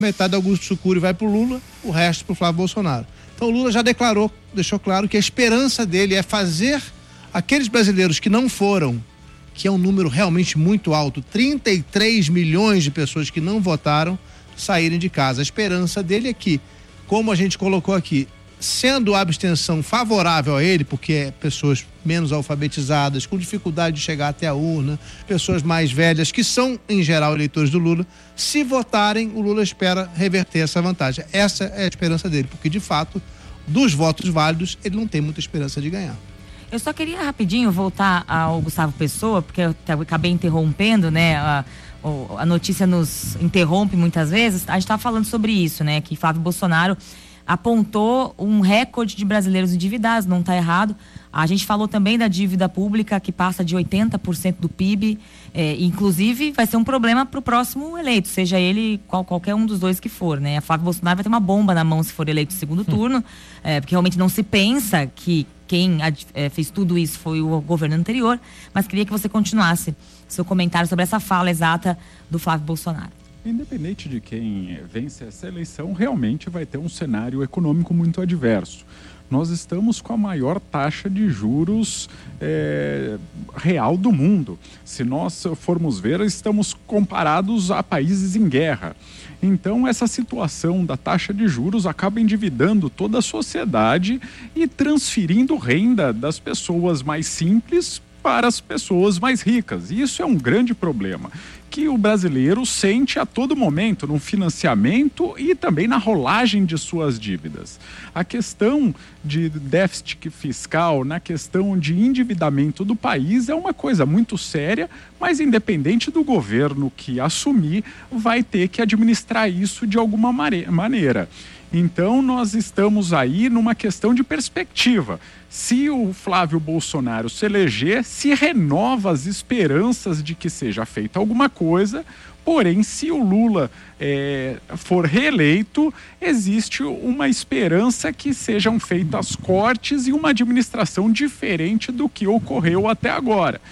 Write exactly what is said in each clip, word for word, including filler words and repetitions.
metade do Augusto Cury vai pro Lula, o resto pro Flávio Bolsonaro. Então o Lula já declarou, deixou claro que a esperança dele é fazer aqueles brasileiros que não foram, que é um número realmente muito alto, trinta e três milhões de pessoas que não votaram, saírem de casa. A esperança dele é que, como a gente colocou aqui, sendo a abstenção favorável a ele, porque é pessoas menos alfabetizadas, com dificuldade de chegar até a urna, pessoas mais velhas, que são, em geral, eleitores do Lula, se votarem, o Lula espera reverter essa vantagem. Essa é a esperança dele, porque, de fato, dos votos válidos, ele não tem muita esperança de ganhar. Eu só queria rapidinho voltar ao Gustavo Pessoa, porque eu acabei interrompendo, né? A, a notícia nos interrompe muitas vezes. A gente estava falando sobre isso, né? Que Flávio Bolsonaro apontou um recorde de brasileiros endividados, não está errado. A gente falou também da dívida pública, que passa de oitenta por cento do P I B, é, inclusive vai ser um problema para o próximo eleito, seja ele qual, qualquer um dos dois que for, né? A Flávio Bolsonaro vai ter uma bomba na mão se for eleito no segundo turno, é, porque realmente não se pensa que quem é, fez tudo isso foi o governo anterior, mas queria que você continuasse seu comentário sobre essa fala exata do Flávio Bolsonaro. Independente de quem vence essa eleição, realmente vai ter um cenário econômico muito adverso. Nós estamos com a maior taxa de juros é, real do mundo. Se nós formos ver, estamos comparados a países em guerra. Então, essa situação da taxa de juros acaba endividando toda a sociedade e transferindo renda das pessoas mais simples para as pessoas mais ricas. E isso é um grande problema, que o brasileiro sente a todo momento no financiamento e também na rolagem de suas dívidas. A questão de déficit fiscal, na questão de endividamento do país é uma coisa muito séria, mas independente do governo que assumir, vai ter que administrar isso de alguma maneira. Então, nós estamos aí numa questão de perspectiva. Se o Flávio Bolsonaro se eleger, se renova as esperanças de que seja feita alguma coisa, porém, se o Lula é, for reeleito, existe uma esperança que sejam feitas cortes e uma administração diferente do que ocorreu até agora.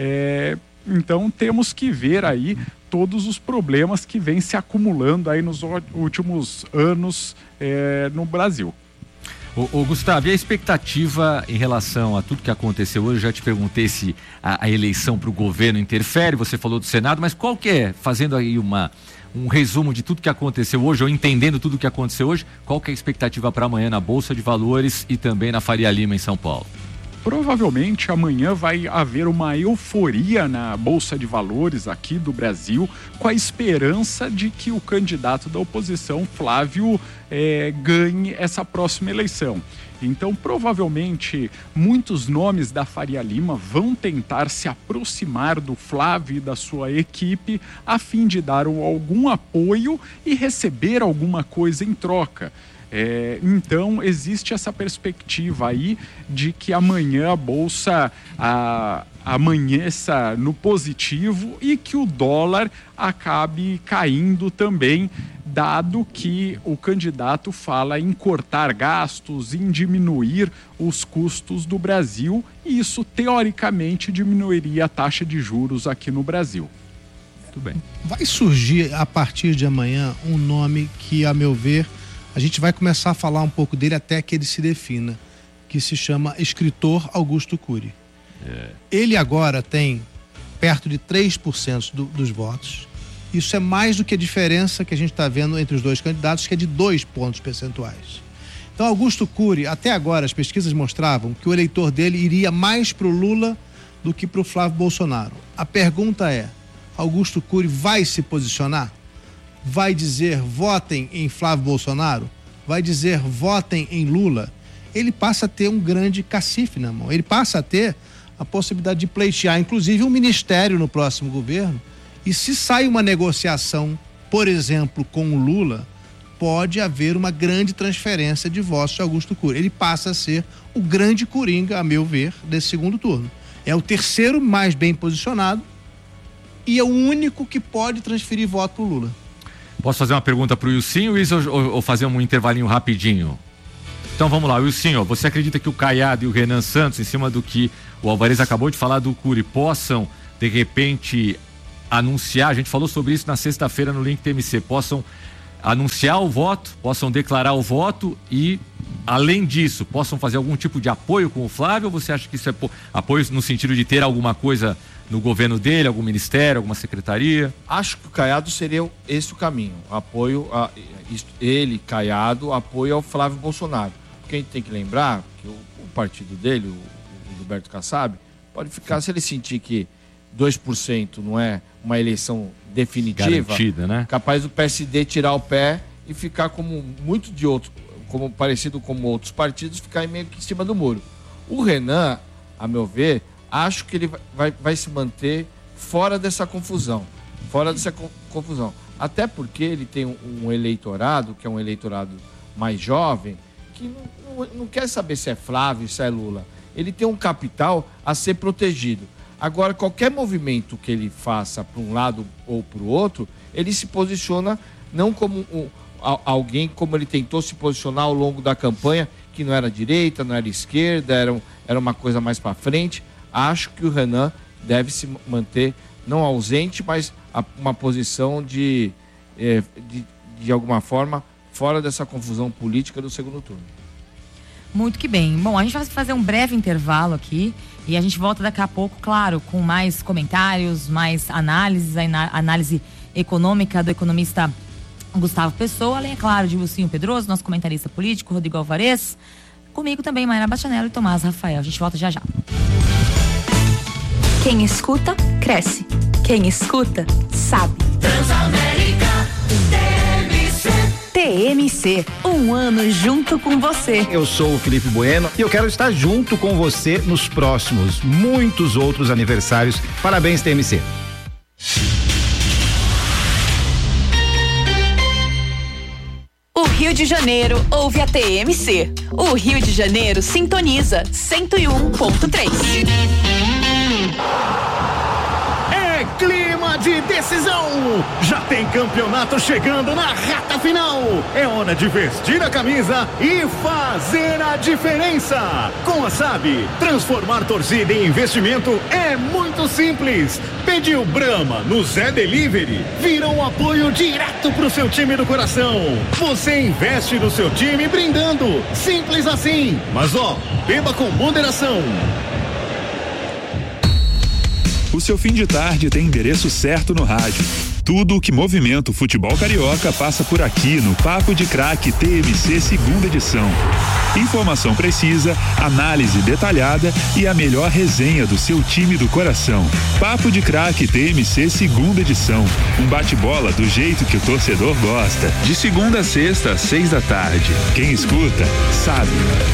É, então, temos que ver aí todos os problemas que vêm se acumulando aí nos últimos anos é, no Brasil. Ô, ô Gustavo, e a expectativa em relação a tudo que aconteceu hoje? Eu já te perguntei se a, a eleição para o governo interfere, você falou do Senado, mas qual que é, fazendo aí uma, um resumo de tudo que aconteceu hoje, ou entendendo tudo que aconteceu hoje, qual que é a expectativa para amanhã na Bolsa de Valores e também na Faria Lima em São Paulo? Provavelmente amanhã vai haver uma euforia na Bolsa de Valores aqui do Brasil, com a esperança de que o candidato da oposição, Flávio, eh, ganhe essa próxima eleição. Então, provavelmente, muitos nomes da Faria Lima vão tentar se aproximar do Flávio e da sua equipe a fim de dar algum apoio e receber alguma coisa em troca. É, então, existe essa perspectiva aí de que amanhã a Bolsa a, amanheça no positivo e que o dólar acabe caindo também, dado que o candidato fala em cortar gastos, em diminuir os custos do Brasil, e isso, teoricamente, diminuiria a taxa de juros aqui no Brasil. Muito bem. Vai surgir, a partir de amanhã, um nome que, a meu ver, a gente vai começar a falar um pouco dele até que ele se defina, que se chama escritor Augusto Cury. É. Ele agora tem perto de três por cento do, dos votos. Isso é mais do que a diferença que a gente está vendo entre os dois candidatos, que é de dois pontos percentuais. Então, Augusto Cury, até agora, as pesquisas mostravam que o eleitor dele iria mais para o Lula do que para o Flávio Bolsonaro. A pergunta é, Augusto Cury vai se posicionar? Vai dizer votem em Flávio Bolsonaro? Vai dizer votem em Lula? Ele passa a ter um grande cacife na mão. Ele passa a ter a possibilidade de pleitear, inclusive, um ministério no próximo governo. E se sai uma negociação, por exemplo, com o Lula, pode haver uma grande transferência de votos de Augusto Cury. Ele passa a ser o grande coringa, a meu ver, desse segundo turno. É o terceiro mais bem posicionado e é o único que pode transferir voto para o Lula. Posso fazer uma pergunta para o Wilsinho, ou, ou fazer um intervalinho rapidinho? Então vamos lá, Wilsinho, você acredita que o Caiado e o Renan Santos, em cima do que o Alvarez acabou de falar do Cury, possam, de repente, anunciar, a gente falou sobre isso na sexta-feira no Link T M C, possam anunciar o voto, possam declarar o voto e, além disso, possam fazer algum tipo de apoio com o Flávio? Ou você acha que isso é apoio no sentido de ter alguma coisa no governo dele, algum ministério, alguma secretaria? Acho que o Caiado seria esse o caminho. Apoio a ele, Caiado, apoio ao Flávio Bolsonaro. Porque a gente tem que lembrar que o, o partido dele, o, o Gilberto Kassab, pode ficar, se ele sentir que dois por cento não é uma eleição definitiva, garantida, né? Capaz do P S D tirar o pé e ficar como muito de outro, como parecido com outros partidos, ficar meio que em cima do muro. O Renan, a meu ver, acho que ele vai, vai se manter fora dessa confusão, fora dessa co- confusão. Até porque ele tem um, um eleitorado, que é um eleitorado mais jovem, que não, não, não quer saber se é Flávio, se é Lula. Ele tem um capital a ser protegido. Agora, qualquer movimento que ele faça para um lado ou para o outro, ele se posiciona não como um, alguém, como ele tentou se posicionar ao longo da campanha, que não era direita, não era esquerda, era, um, era uma coisa mais para frente. Acho que o Renan deve se manter, não ausente, mas a, uma posição de, eh, de, de alguma forma, fora dessa confusão política do segundo turno. Muito que bem. Bom, a gente vai fazer um breve intervalo aqui e a gente volta daqui a pouco, claro, com mais comentários, mais análises, a análise econômica do economista Gustavo Pessoa, além, é claro, de Lucinho Pedroso, nosso comentarista político, Rodrigo Alvarez, comigo também, Mayra Bastianello e Tomás Rafael. A gente volta já já. Quem escuta, cresce. Quem escuta, sabe. Transamérica T M C. T M C, um ano junto com você. Eu sou o Felipe Bueno e eu quero estar junto com você nos próximos, muitos outros aniversários. Parabéns, T M C. O Rio de Janeiro ouve a T M C. O Rio de Janeiro sintoniza cento e um ponto três. É clima de decisão. Já tem campeonato chegando na reta final. É hora de vestir a camisa e fazer a diferença. Com a S A B, transformar torcida em investimento é muito simples. Pediu Brahma no Zé Delivery, vira um apoio direto pro seu time do coração. Você investe no seu time brindando. Simples assim. Mas ó, beba com moderação. O seu fim de tarde tem endereço certo no rádio. Tudo o que movimenta o futebol carioca passa por aqui no Papo de Craque T M C segunda edição. Informação precisa, análise detalhada e a melhor resenha do seu time do coração. Papo de Craque T M C segunda edição. Um bate-bola do jeito que o torcedor gosta. De segunda a sexta às seis da tarde. Quem escuta, sabe.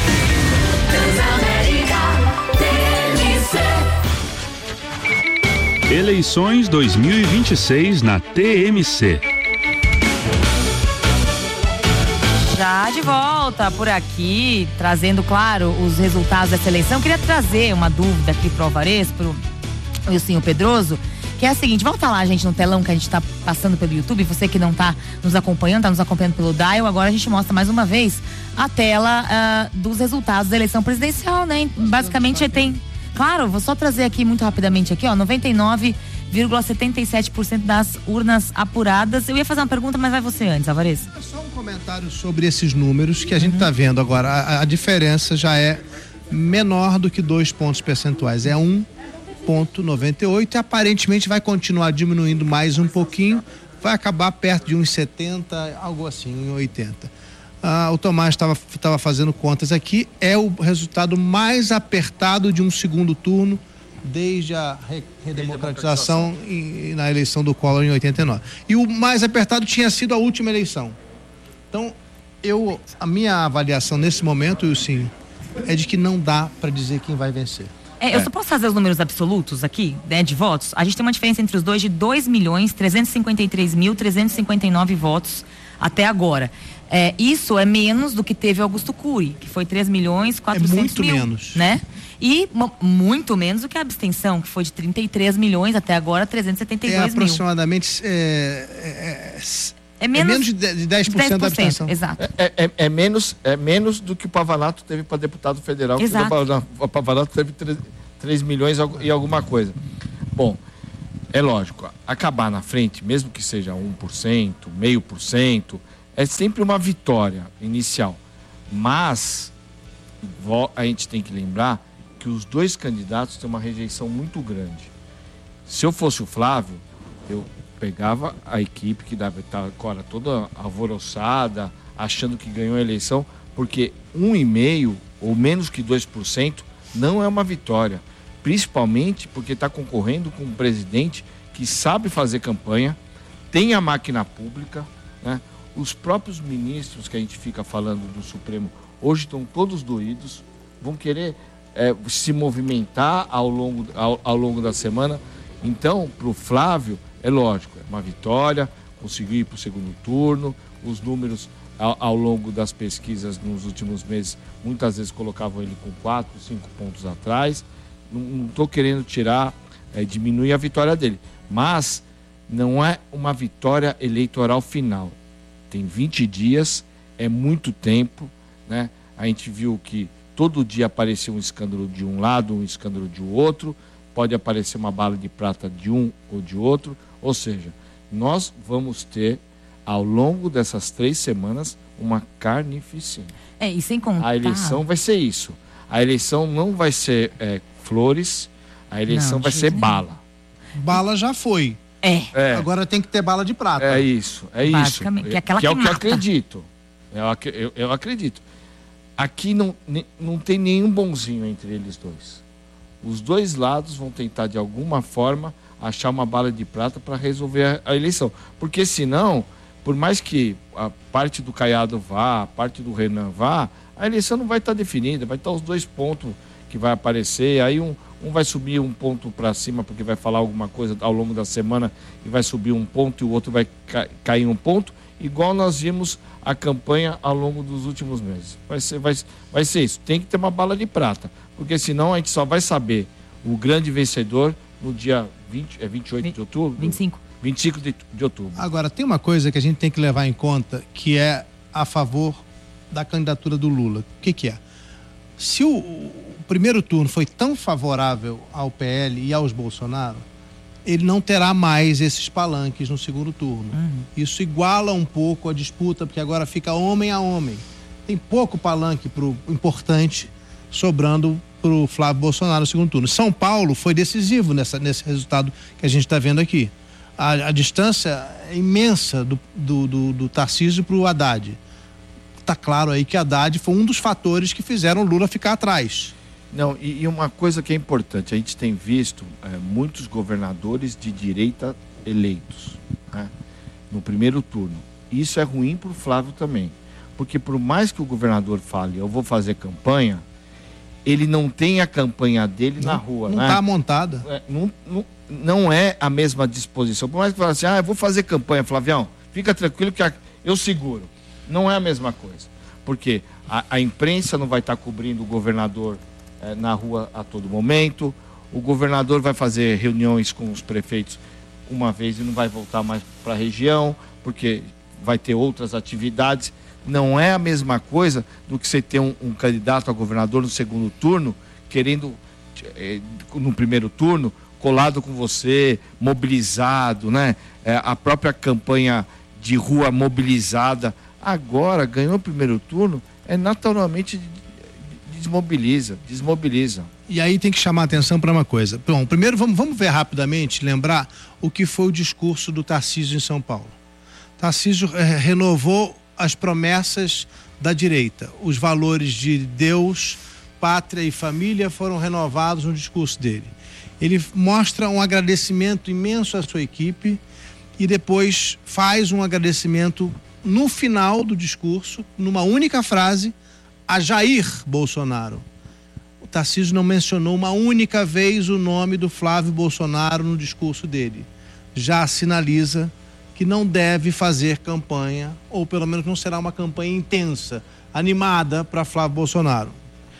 Eleições dois mil e vinte e seis na T M C. Já de volta por aqui, trazendo, claro, os resultados dessa eleição. Queria trazer uma dúvida aqui pro Alvarez, pro Lucinho Pedroso, que é a seguinte: volta lá, gente, no telão que a gente tá passando pelo YouTube. Você que não tá nos acompanhando, tá nos acompanhando pelo Dial, agora a gente mostra mais uma vez a tela uh, dos resultados da eleição presidencial, né? Basicamente tem... Claro, vou só trazer aqui muito rapidamente aqui, ó, noventa e nove vírgula setenta e sete por cento das urnas apuradas. Eu ia fazer uma pergunta, mas vai você antes, Alvarez. É só um comentário sobre esses números que a gente está vendo agora. A, a diferença já é menor do que dois pontos percentuais. É um vírgula noventa e oito e aparentemente vai continuar diminuindo mais um pouquinho. Vai acabar perto de uns setenta, algo assim, uns oitenta. Ah, o Tomás estava fazendo contas aqui, é o resultado mais apertado de um segundo turno desde a re, redemocratização em, na eleição do Collor em oitenta e nove. E o mais apertado tinha sido a última eleição. Então, eu, a minha avaliação nesse momento, sim, é de que não dá para dizer quem vai vencer. É, eu só posso fazer os números absolutos aqui, né, de votos? A gente tem uma diferença entre os dois de dois milhões trezentos e cinquenta e três mil trezentos e cinquenta e nove votos até agora. É, isso é menos do que teve Augusto Cury, que foi três milhões quatrocentos mil. É muito menos. Né? E m- muito menos do que a abstenção, que foi de trinta e três milhões até agora, trezentos e setenta e dois mil. É aproximadamente... É, é, é, menos, é menos de dez por cento da abstenção. Exato. É, é, é, menos, é menos do que o Pavanato teve para deputado federal. Exato. Que o Pavanato teve três milhões e alguma coisa. Bom, é lógico, acabar na frente, mesmo que seja um por cento, meio por cento, é sempre uma vitória inicial. Mas a gente tem que lembrar que os dois candidatos têm uma rejeição muito grande. Se eu fosse o Flávio, eu pegava a equipe que deve estar agora toda alvoroçada, achando que ganhou a eleição, porque um vírgula cinco por cento ou menos que dois por cento não é uma vitória. Principalmente porque está concorrendo com um presidente que sabe fazer campanha, tem a máquina pública, né? Os próprios ministros que a gente fica falando do Supremo hoje estão todos doídos, vão querer é, se movimentar ao longo, ao, ao longo da semana. Então, para o Flávio, é lógico, é uma vitória, conseguiu ir para o segundo turno, os números ao, ao longo das pesquisas nos últimos meses, muitas vezes colocavam ele com quatro, cinco pontos atrás. Não estou querendo tirar, é, diminuir a vitória dele, mas não é uma vitória eleitoral final. Tem vinte dias, é muito tempo, né? A gente viu que todo dia aparecia um escândalo de um lado, um escândalo de outro, pode aparecer uma bala de prata de um ou de outro, ou seja, nós vamos ter, ao longo dessas três semanas, uma carnificina. É, e sem contar... A eleição vai ser isso. A eleição não vai ser é, flores, a eleição não, vai ser bala. Bala já foi. É. é. Agora tem que ter bala de prata. É isso, é isso. Que é, aquela que, é que o que eu mata. acredito. Eu, eu, eu acredito. Aqui não, não tem nenhum bonzinho entre eles dois. Os dois lados vão tentar, de alguma forma, achar uma bala de prata para resolver a, a eleição. Porque senão, por mais que a parte do Caiado vá, a parte do Renan vá, a eleição não vai estar definida, vai estar os dois pontos que vai aparecer, aí um, um vai subir um ponto para cima porque vai falar alguma coisa ao longo da semana e vai subir um ponto e o outro vai ca- cair um ponto, igual nós vimos a campanha ao longo dos últimos meses. Vai ser, vai, vai ser isso, tem que ter uma bala de prata, porque senão a gente só vai saber o grande vencedor no dia vinte, é vinte e oito de outubro? vinte e cinco. vinte e cinco de, de outubro. Agora, tem uma coisa que a gente tem que levar em conta, que é a favor da candidatura do Lula. O que que é? Se o, o primeiro turno foi tão favorável ao P L e aos Bolsonaro, ele não terá mais esses palanques no segundo turno. Uhum. Isso iguala um pouco a disputa, porque agora fica homem a homem. Tem pouco palanque pro importante sobrando pro Flávio Bolsonaro no segundo turno. São Paulo foi decisivo nessa, nesse resultado que a gente está vendo aqui. A, a distância é imensa do, do, do, do Tarcísio pro Haddad. Tá claro aí que Haddad foi um dos fatores que fizeram o Lula ficar atrás. Não, e, e uma coisa que é importante, a gente tem visto é, muitos governadores de direita eleitos, né, no primeiro turno. Isso é ruim para o Flávio também, porque por mais que o governador fale, eu vou fazer campanha, ele não tem a campanha dele não, na rua. Não né? está montada. É, não, não, não é a mesma disposição. Por mais que fale assim, ah, eu vou fazer campanha, Flavião, fica tranquilo que eu seguro. Não é a mesma coisa, porque a, a imprensa não vai estar cobrindo o governador é, na rua a todo momento, o governador vai fazer reuniões com os prefeitos uma vez e não vai voltar mais para a região, porque vai ter outras atividades. Não é a mesma coisa do que você ter um, um candidato a governador no segundo turno, querendo, é, no primeiro turno, colado com você, mobilizado, né? É, a própria campanha de rua mobilizada. Agora, ganhou o primeiro turno, é naturalmente desmobiliza, desmobiliza. E aí tem que chamar a atenção para uma coisa. Bom, primeiro vamos, vamos ver rapidamente, lembrar o que foi o discurso do Tarcísio em São Paulo. Tarcísio é, renovou as promessas da direita. Os valores de Deus, pátria e família foram renovados no discurso dele. Ele mostra um agradecimento imenso à sua equipe e depois faz um agradecimento no final do discurso, numa única frase, a Jair Bolsonaro. O Tarcísio não mencionou uma única vez o nome do Flávio Bolsonaro no discurso dele. Já sinaliza que não deve fazer campanha, ou pelo menos não será uma campanha intensa, animada para Flávio Bolsonaro.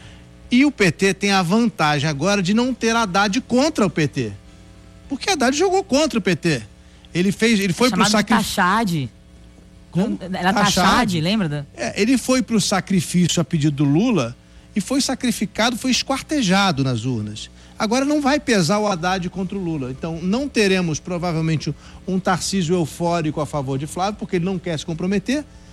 E o P T tem a vantagem agora de não ter Haddad contra o P T. Porque Haddad jogou contra o P T. Ele fez, ele foi pro sacrifício. Taxade. Como? Era Taxade, lembra? Da... É, ele foi pro sacrifício a pedido do Lula e foi sacrificado, foi esquartejado nas urnas. Agora não vai pesar o Haddad contra o Lula. Então não teremos provavelmente um Tarcísio eufórico a favor de Flávio, porque ele não quer se comprometer.